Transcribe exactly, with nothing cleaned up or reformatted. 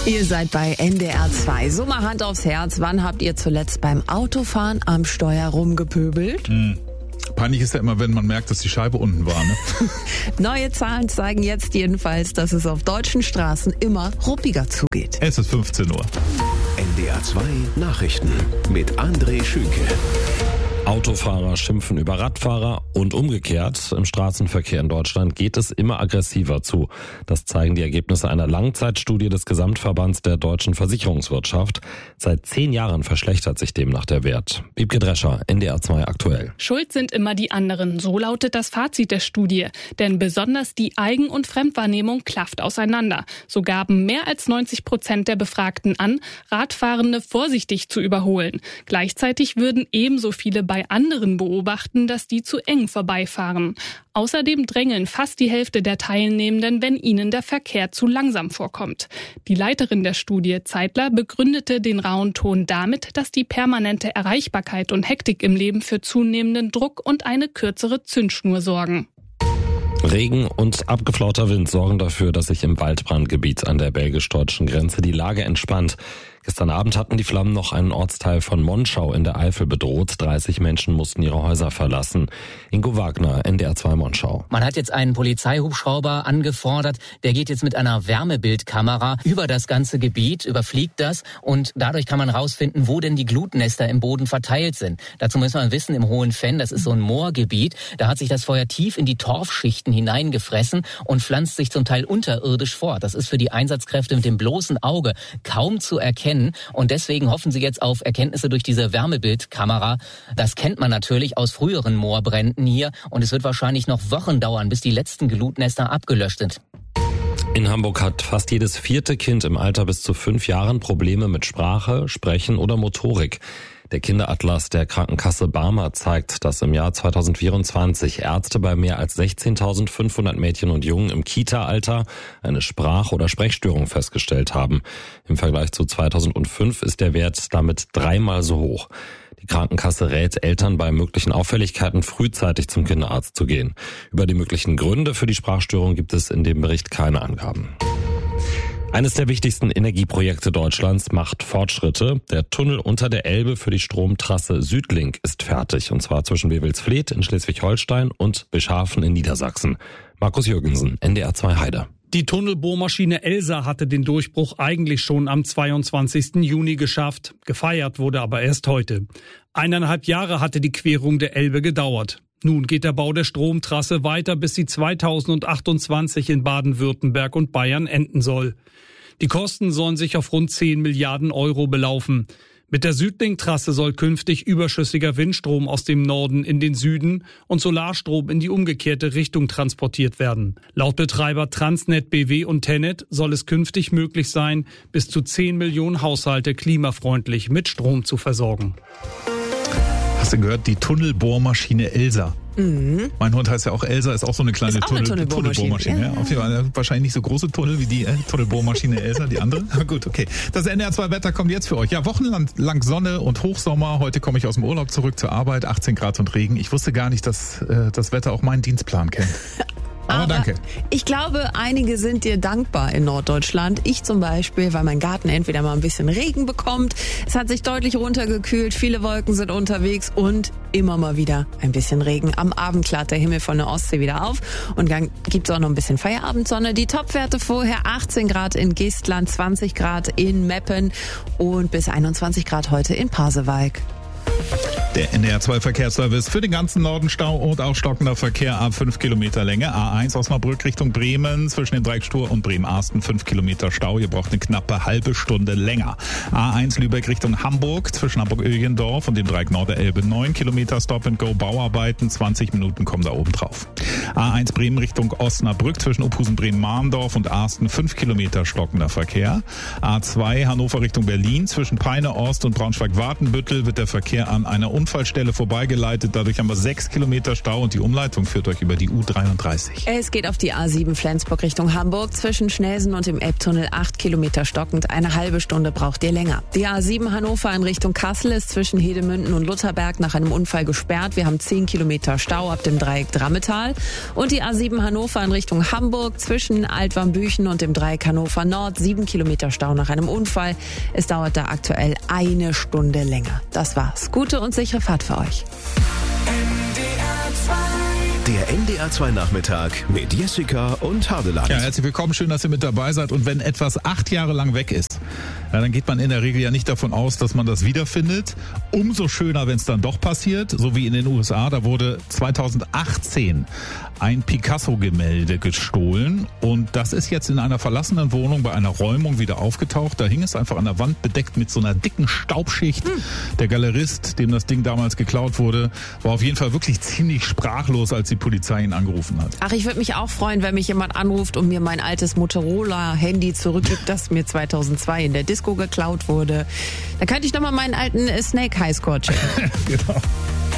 Ihr seid bei N D R zwei. So mal Hand aufs Herz. Wann habt ihr zuletzt beim Autofahren am Steuer rumgepöbelt? Mhm. Peinlich ist ja immer, wenn man merkt, dass die Scheibe unten war. Ne? Neue Zahlen zeigen jetzt jedenfalls, dass es auf deutschen Straßen immer ruppiger zugeht. Es ist fünfzehn Uhr. N D R zwei Nachrichten mit André Schünke. Autofahrer schimpfen über Radfahrer und umgekehrt. Im Straßenverkehr in Deutschland geht es immer aggressiver zu. Das zeigen die Ergebnisse einer Langzeitstudie des Gesamtverbands der deutschen Versicherungswirtschaft. Seit zehn Jahren verschlechtert sich demnach der Wert. Wiebke Drescher, N D R zwei aktuell. Schuld sind immer die anderen, so lautet das Fazit der Studie. Denn besonders die Eigen- und Fremdwahrnehmung klafft auseinander. So gaben mehr als neunzig Prozent der Befragten an, Radfahrende vorsichtig zu überholen. Gleichzeitig würden ebenso viele bei anderen beobachten, dass die zu eng vorbeifahren. Außerdem drängeln fast die Hälfte der Teilnehmenden, wenn ihnen der Verkehr zu langsam vorkommt. Die Leiterin der Studie, Zeitler, begründete den rauen Ton damit, dass die permanente Erreichbarkeit und Hektik im Leben für zunehmenden Druck und eine kürzere Zündschnur sorgen. Regen und abgeflauter Wind sorgen dafür, dass sich im Waldbrandgebiet an der belgisch-deutschen Grenze die Lage entspannt. Gestern Abend hatten die Flammen noch einen Ortsteil von Monschau in der Eifel bedroht. dreißig Menschen mussten ihre Häuser verlassen. Ingo Wagner, N D R zwei Monschau. Man hat jetzt einen Polizeihubschrauber angefordert. Der geht jetzt mit einer Wärmebildkamera über das ganze Gebiet, überfliegt das und dadurch kann man rausfinden, wo denn die Glutnester im Boden verteilt sind. Dazu muss man wissen, im Hohen Venn, das ist so ein Moorgebiet, da hat sich das Feuer tief in die Torfschichten hineingefressen und pflanzt sich zum Teil unterirdisch fort. Das ist für die Einsatzkräfte mit dem bloßen Auge kaum zu erkennen. Und deswegen hoffen sie jetzt auf Erkenntnisse durch diese Wärmebildkamera. Das kennt man natürlich aus früheren Moorbränden hier. Und es wird wahrscheinlich noch Wochen dauern, bis die letzten Glutnester abgelöscht sind. In Hamburg hat fast jedes vierte Kind im Alter bis zu fünf Jahren Probleme mit Sprache, Sprechen oder Motorik. Der Kinderatlas der Krankenkasse Barmer zeigt, dass im Jahr zweitausendvierundzwanzig Ärzte bei mehr als sechzehntausendfünfhundert Mädchen und Jungen im Kita-Alter eine Sprach- oder Sprechstörung festgestellt haben. Im Vergleich zu zweitausendfünf ist der Wert damit dreimal so hoch. Die Krankenkasse rät Eltern bei möglichen Auffälligkeiten frühzeitig zum Kinderarzt zu gehen. Über die möglichen Gründe für die Sprachstörung gibt es in dem Bericht keine Angaben. Eines der wichtigsten Energieprojekte Deutschlands macht Fortschritte. Der Tunnel unter der Elbe für die Stromtrasse Südlink ist fertig, und zwar zwischen Wewelsfleth in Schleswig-Holstein und Bischhafen in Niedersachsen. Markus Jürgensen, N D R zwei Heide. Die Tunnelbohrmaschine Elsa hatte den Durchbruch eigentlich schon am zweiundzwanzigsten Juni geschafft. Gefeiert wurde aber erst heute. Eineinhalb Jahre hatte die Querung der Elbe gedauert. Nun geht der Bau der Stromtrasse weiter, bis sie zweitausendachtundzwanzig in Baden-Württemberg und Bayern enden soll. Die Kosten sollen sich auf rund zehn Milliarden Euro belaufen. Mit der Südlink-Trasse soll künftig überschüssiger Windstrom aus dem Norden in den Süden und Solarstrom in die umgekehrte Richtung transportiert werden. Laut Betreiber Transnet B W und Tennet soll es künftig möglich sein, bis zu zehn Millionen Haushalte klimafreundlich mit Strom zu versorgen. Hast du gehört, die Tunnelbohrmaschine Elsa? Mhm. Mein Hund heißt ja auch Elsa, ist auch so eine kleine ist auch Tunnel, eine Tunnelbohrmaschine. Tunnelbohrmaschine. Ja, ja. Auf jeden Fall wahrscheinlich nicht so große Tunnel wie die äh, Tunnelbohrmaschine Elsa, die andere. Aber gut, okay. Das N D R zwei Wetter kommt jetzt für euch. Ja, wochenlang lang Sonne und Hochsommer. Heute komme ich aus dem Urlaub zurück zur Arbeit. achtzehn Grad und Regen. Ich wusste gar nicht, dass äh, das Wetter auch meinen Dienstplan kennt. Aber, Aber danke. Ich glaube, einige sind dir dankbar in Norddeutschland. Ich zum Beispiel, weil mein Garten entweder mal ein bisschen Regen bekommt. Es hat sich deutlich runtergekühlt, viele Wolken sind unterwegs und immer mal wieder ein bisschen Regen. Am Abend klart der Himmel von der Ostsee wieder auf und dann gibt's auch noch ein bisschen Feierabendsonne. Die Topwerte vorher achtzehn Grad in Geestland, zwanzig Grad in Meppen und bis einundzwanzig Grad heute in Pasewalk. Der N D R zwei Verkehrsservice für den ganzen Norden Stau und auch stockender Verkehr ab fünf Kilometer Länge. A eins Osnabrück Richtung Bremen zwischen dem Dreieck Stur und Bremen-Arsten fünf Kilometer Stau. Ihr braucht eine knappe halbe Stunde länger. A eins Lübeck Richtung Hamburg zwischen Hamburg-Öhlendorf und dem Dreieck Norderelbe neun Kilometer Stop-and-Go Bauarbeiten. zwanzig Minuten kommen da oben drauf. A eins Bremen Richtung Osnabrück zwischen Uphusen Bremen-Mahndorf und Arsten fünf Kilometer stockender Verkehr. A zwei Hannover Richtung Berlin zwischen Peine Ost und Braunschweig-Wartenbüttel wird der Verkehr an einer Unfall Unfallstelle vorbeigeleitet. Dadurch haben wir sechs Kilometer Stau und die Umleitung führt euch über die U dreiunddreißig. Es geht auf die A sieben Flensburg Richtung Hamburg. Zwischen Schnelsen und dem Elbtunnel acht Kilometer stockend. Eine halbe Stunde braucht ihr länger. Die A sieben Hannover in Richtung Kassel ist zwischen Hedemünden und Lutherberg nach einem Unfall gesperrt. Wir haben zehn Kilometer Stau ab dem Dreieck Drammetal. Und die A sieben Hannover in Richtung Hamburg zwischen Altwarmbüchen und dem Dreieck Hannover Nord. sieben Kilometer Stau nach einem Unfall. Es dauert da aktuell eine Stunde länger. Das war's. Gute und sichere Fahrt für euch. Der N D R zwei Nachmittag mit Jessica und Hardeland. Ja, herzlich willkommen, schön, dass ihr mit dabei seid. Und wenn etwas acht Jahre lang weg ist, ja, dann geht man in der Regel ja nicht davon aus, dass man das wiederfindet. Umso schöner, wenn es dann doch passiert, so wie in den U S A. Da wurde zweitausendachtzehn ein Picasso-Gemälde gestohlen und das ist jetzt in einer verlassenen Wohnung bei einer Räumung wieder aufgetaucht. Da hing es einfach an der Wand bedeckt mit so einer dicken Staubschicht. Hm. Der Galerist, dem das Ding damals geklaut wurde, war auf jeden Fall wirklich ziemlich sprachlos, als die Polizei ihn angerufen hat. Ach, ich würde mich auch freuen, wenn mich jemand anruft und mir mein altes Motorola-Handy zurückgibt, das mir zweitausendzwei in der Disco geklaut wurde. Da könnte ich nochmal meinen alten Snake Highscore checken. Genau.